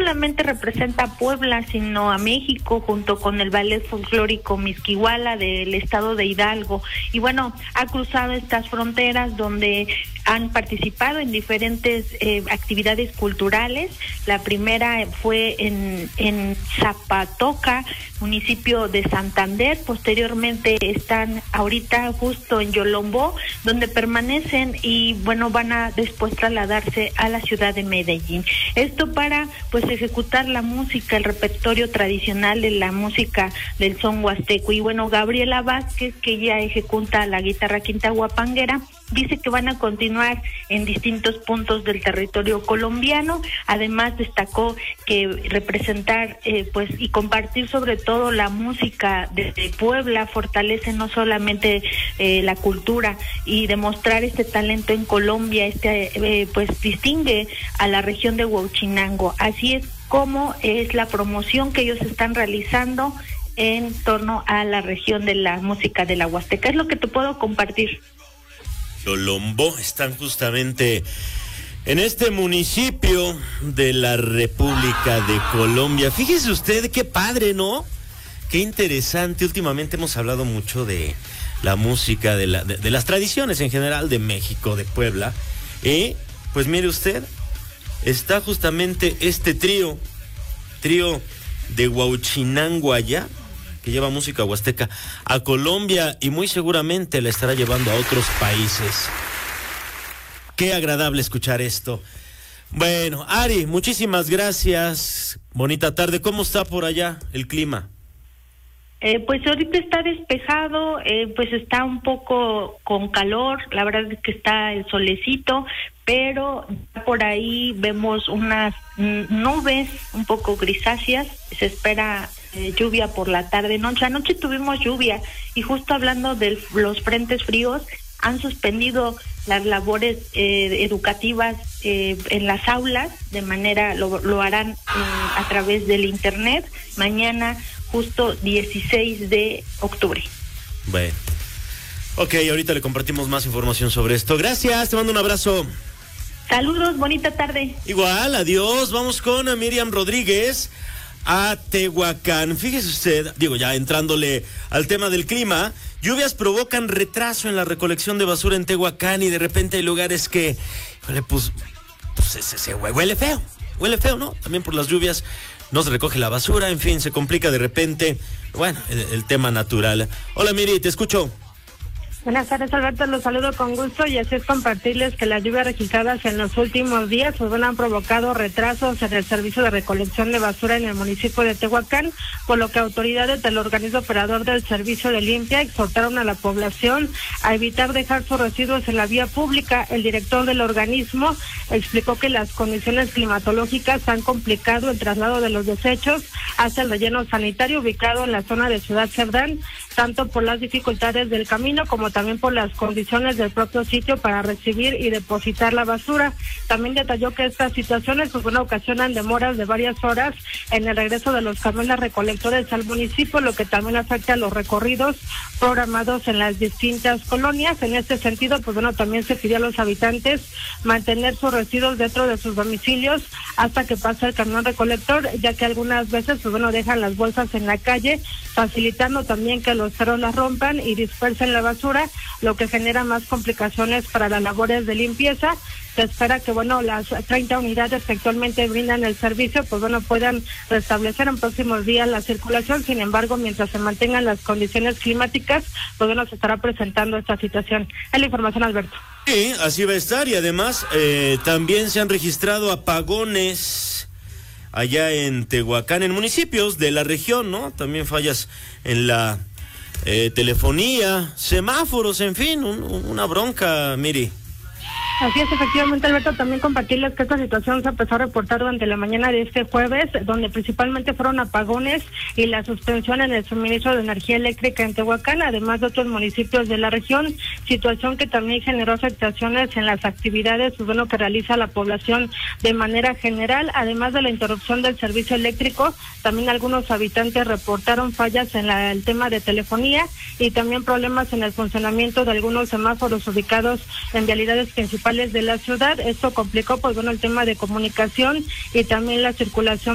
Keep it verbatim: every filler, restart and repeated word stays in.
solamente representa a Puebla, sino a México, junto con el ballet folclórico Mixquihuala del estado de Hidalgo. Y bueno, ha cruzado estas fronteras donde han participado en diferentes eh, actividades culturales. La primera fue en, en Zapatoca, municipio de Santander. Posteriormente están ahorita justo en Yolombó, donde permanecen y bueno, van a después trasladarse a la ciudad de Medellín. Esto para pues ejecutar la música, el repertorio tradicional de la música del son huasteco. Y bueno, Gabriela Vázquez, que ya ejecuta la guitarra quintahuapanguera, dice que van a continuar en distintos puntos del territorio colombiano. Además destacó que representar eh, pues y compartir sobre todo la música desde Puebla fortalece no solamente eh, la cultura y demostrar este talento en Colombia, este eh, pues distingue a la región de Huauchinango. Así es como es la promoción que ellos están realizando en torno a la región de la música de la Huasteca. Es lo que te puedo compartir. Yolombó, están justamente en este municipio de la República de Colombia. Fíjese usted, qué padre, ¿no? Qué interesante. Últimamente hemos hablado mucho de la música, de, la, de, de las tradiciones en general de México, de Puebla. Y, pues mire usted, está justamente este trío, trío de Huauchinango allá, que lleva música huasteca a Colombia y muy seguramente la estará llevando a otros países. Qué agradable escuchar esto. Bueno, Ari, muchísimas gracias. Bonita tarde. ¿Cómo está por allá el clima? Eh, pues ahorita está despejado, eh, pues está un poco con calor, la verdad es que está el solecito, pero por ahí vemos unas nubes un poco grisáceas. Se espera eh, lluvia por la tarde, noche. Anoche tuvimos lluvia y justo hablando de los frentes fríos, han suspendido las labores eh, educativas eh, en las aulas, de manera, lo, lo harán eh, a través del internet, mañana justo dieciséis de octubre. Bueno, ok, ahorita le compartimos más información sobre esto. Gracias, te mando un abrazo. Saludos, bonita tarde. Igual, adiós. Vamos con a Miriam Rodríguez a Tehuacán. Fíjese usted, digo, ya entrándole al tema del clima, lluvias provocan retraso en la recolección de basura en Tehuacán y de repente hay lugares que, pues, pues se, se, se huele feo, huele feo, ¿no? También por las lluvias no se recoge la basura, en fin, se complica de repente, bueno, el, el tema natural. Hola Miri, te escucho. Buenas tardes, Alberto, los saludo con gusto y así es compartirles que las lluvias registradas en los últimos días pues, bueno, han provocado retrasos en el servicio de recolección de basura en el municipio de Tehuacán, por lo que autoridades del organismo operador del servicio de limpia exhortaron a la población a evitar dejar sus residuos en la vía pública. El director del organismo explicó que las condiciones climatológicas han complicado el traslado de los desechos hacia el relleno sanitario ubicado en la zona de Ciudad Cerdán, tanto por las dificultades del camino como también por las condiciones del propio sitio para recibir y depositar la basura. También detalló que estas situaciones pues, bueno, ocasionan demoras de varias horas en el regreso de los camiones recolectores al municipio, lo que también afecta a los recorridos programados en las distintas colonias. En este sentido, pues bueno, también se pidió a los habitantes mantener sus residuos dentro de sus domicilios hasta que pase el camión recolector, ya que algunas veces pues bueno, dejan las bolsas en la calle, facilitando también que los perros las rompan y dispersen la basura, lo que genera más complicaciones para las labores de limpieza. Se espera que, bueno, las treinta unidades que actualmente brindan el servicio, pues bueno, puedan restablecer en próximos días la circulación. Sin embargo, mientras se mantengan las condiciones climáticas, pues bueno, se estará presentando esta situación. Es la información, Alberto. Sí, así va a estar y además eh, también se han registrado apagones allá en Tehuacán, en municipios de la región, ¿no? También fallas en la eh, telefonía, semáforos, en fin, un, una bronca, Miri. Así es, efectivamente, Alberto, también compartirles que esta situación se empezó a reportar durante la mañana de este jueves, donde principalmente fueron apagones y la suspensión en el suministro de energía eléctrica en Tehuacán, además de otros municipios de la región, situación que también generó afectaciones en las actividades pues, bueno, que realiza la población de manera general, además de la interrupción del servicio eléctrico. También algunos habitantes reportaron fallas en la, el tema de telefonía y también problemas en el funcionamiento de algunos semáforos ubicados en vialidades principales de la ciudad. Esto complicó pues bueno el tema de comunicación y también la circulación